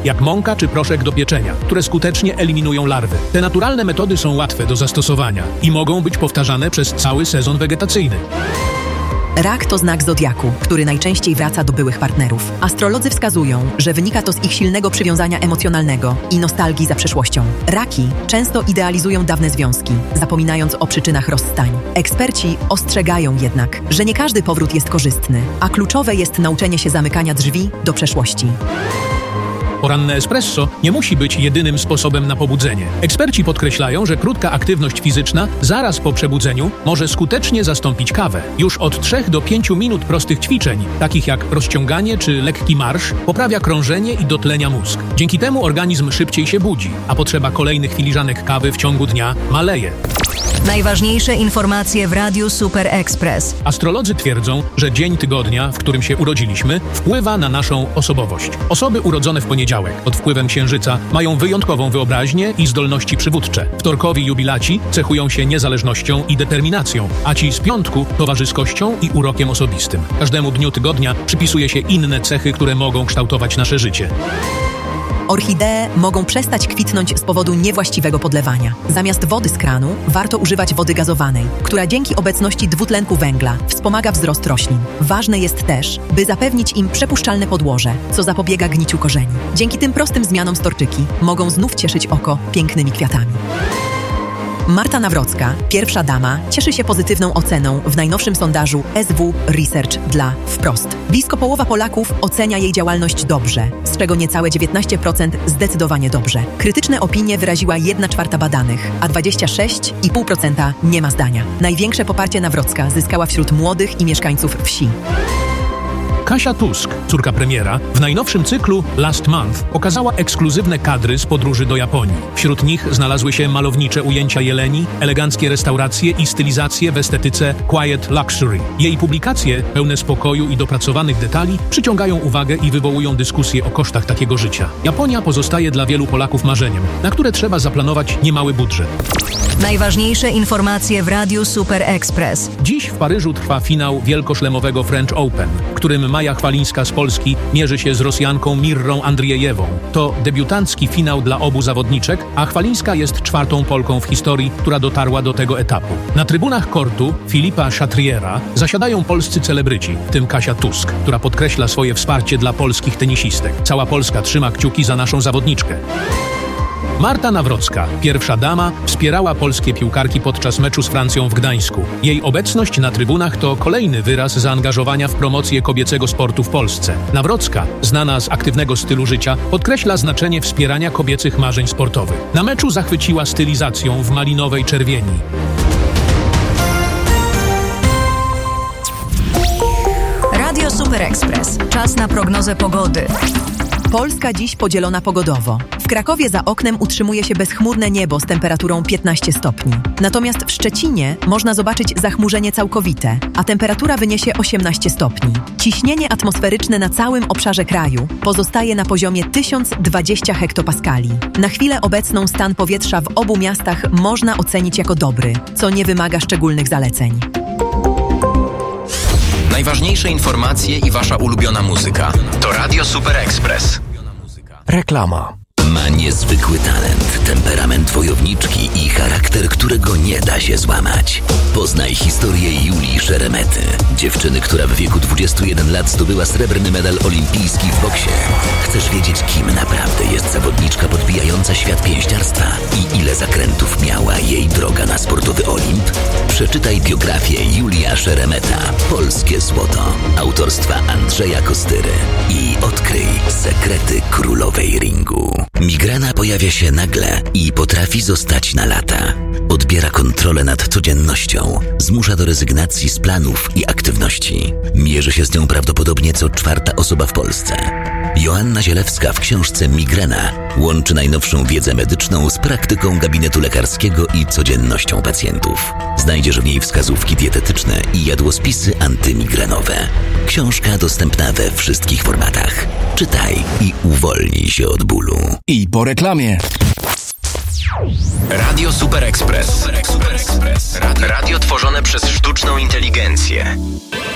jak mąka czy proszek do pieczenia, które skutecznie eliminują larwy. Te naturalne metody są łatwe do zastosowania i mogą być powtarzane przez cały sezon wegetacyjny. Rak to znak zodiaku, który najczęściej wraca do byłych partnerów. Astrolodzy wskazują, że wynika to z ich silnego przywiązania emocjonalnego i nostalgii za przeszłością. Raki często idealizują dawne związki, zapominając o przyczynach rozstań. Eksperci ostrzegają jednak, że nie każdy powrót jest korzystny, a kluczowe jest nauczenie się zamykania drzwi do przeszłości. Poranne espresso nie musi być jedynym sposobem na pobudzenie. Eksperci podkreślają, że krótka aktywność fizyczna zaraz po przebudzeniu może skutecznie zastąpić kawę. Już od 3 do 5 minut prostych ćwiczeń, takich jak rozciąganie czy lekki marsz, poprawia krążenie i dotlenia mózg. Dzięki temu organizm szybciej się budzi, a potrzeba kolejnych filiżanek kawy w ciągu dnia maleje. Najważniejsze informacje w Radiu Super Express. Astrolodzy twierdzą, że dzień tygodnia, w którym się urodziliśmy, wpływa na naszą osobowość. Osoby urodzone w poniedziałek pod wpływem księżyca mają wyjątkową wyobraźnię i zdolności przywódcze. Wtorkowi jubilaci cechują się niezależnością i determinacją, a ci z piątku towarzyskością i urokiem osobistym. Każdemu dniu tygodnia przypisuje się inne cechy, które mogą kształtować nasze życie. Orchidee mogą przestać kwitnąć z powodu niewłaściwego podlewania. Zamiast wody z kranu warto używać wody gazowanej, która dzięki obecności dwutlenku węgla wspomaga wzrost roślin. Ważne jest też, by zapewnić im przepuszczalne podłoże, co zapobiega gniciu korzeni. Dzięki tym prostym zmianom storczyki mogą znów cieszyć oko pięknymi kwiatami. Marta Nawrocka, pierwsza dama, cieszy się pozytywną oceną w najnowszym sondażu SW Research dla Wprost. Blisko połowa Polaków ocenia jej działalność dobrze, z czego niecałe 19% zdecydowanie dobrze. Krytyczne opinie wyraziła 1/4 badanych, a 26,5% nie ma zdania. Największe poparcie Nawrocka zyskała wśród młodych i mieszkańców wsi. Kasia Tusk, córka premiera, w najnowszym cyklu Last Month pokazała ekskluzywne kadry z podróży do Japonii. Wśród nich znalazły się malownicze ujęcia jeleni, eleganckie restauracje i stylizacje w estetyce quiet luxury. Jej publikacje, pełne spokoju i dopracowanych detali, przyciągają uwagę i wywołują dyskusje o kosztach takiego życia. Japonia pozostaje dla wielu Polaków marzeniem, na które trzeba zaplanować niemały budżet. Najważniejsze informacje w Radiu Super Express. Dziś w Paryżu trwa finał wielkoszlemowego French Open, w którym Maja Chwalińska z Polski mierzy się z Rosjanką Mirrą Andriejewą. To debiutancki finał dla obu zawodniczek, a Chwalińska jest 4. Polką w historii, która dotarła do tego etapu. Na trybunach kortu Filipa Chatriera zasiadają polscy celebryci, w tym Kasia Tusk, która podkreśla swoje wsparcie dla polskich tenisistek. Cała Polska trzyma kciuki za naszą zawodniczkę. Marta Nawrocka, pierwsza dama, wspierała polskie piłkarki podczas meczu z Francją w Gdańsku. Jej obecność na trybunach to kolejny wyraz zaangażowania w promocję kobiecego sportu w Polsce. Nawrocka, znana z aktywnego stylu życia, podkreśla znaczenie wspierania kobiecych marzeń sportowych. Na meczu zachwyciła stylizacją w malinowej czerwieni. Radio Super Express. Czas na prognozę pogody. Polska dziś podzielona pogodowo. W Krakowie za oknem utrzymuje się bezchmurne niebo z temperaturą 15 stopni. Natomiast w Szczecinie można zobaczyć zachmurzenie całkowite, a temperatura wyniesie 18 stopni. Ciśnienie atmosferyczne na całym obszarze kraju pozostaje na poziomie 1020 hektopaskali. Na chwilę obecną stan powietrza w obu miastach można ocenić jako dobry, co nie wymaga szczególnych zaleceń. Najważniejsze informacje i wasza ulubiona muzyka to Radio Super Express. Reklama. Ma niezwykły talent, temperament wojowniczki i charakter, którego nie da się złamać. Poznaj historię Julii Szeremety, dziewczyny, która w wieku 21 lat zdobyła srebrny medal olimpijski w boksie. Chcesz wiedzieć, kim naprawdę jest zawodniczka podbijająca świat pięściarstwa i ile zakrętów miała jej droga na sportowy Olimp? Przeczytaj biografię Julia Szeremeta, Polskie Złoto, autorstwa Andrzeja Kostyry i odkryj sekrety królowej ringu. Migrena pojawia się nagle i potrafi zostać na lata. Odbiera kontrolę nad codziennością, zmusza do rezygnacji z planów i aktywności. Mierzy się z nią prawdopodobnie co 4. osoba w Polsce. Joanna Zielewska w książce Migrena łączy najnowszą wiedzę medyczną z praktyką gabinetu lekarskiego i codziennością pacjentów. Znajdziesz w niej wskazówki dietetyczne i jadłospisy antymigrenowe. Książka dostępna we wszystkich formatach. Czytaj i uwolnij się od bólu. I po reklamie. Radio Super Express. Radio tworzone przez sztuczną inteligencję.